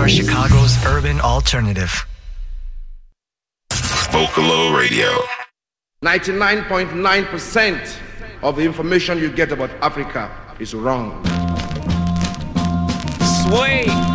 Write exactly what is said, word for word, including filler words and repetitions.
are Chicago's urban alternative. Vocalo Radio. ninety-nine point nine percent of the information you get about Africa is wrong. Sway.